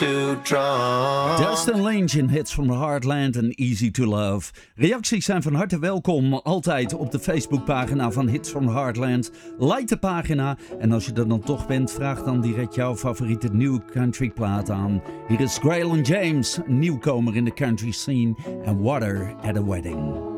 too drunk. Dustin Lynch in Hits from the Heartland en Easy to Love. Reacties zijn van harte welkom, altijd op de Facebookpagina van Hits from the Heartland. Like de pagina en als je er dan toch bent, vraag dan direct jouw favoriete nieuwe countryplaat aan. Hier is Graylin James, nieuwkomer in de country scene en Water at a Wedding.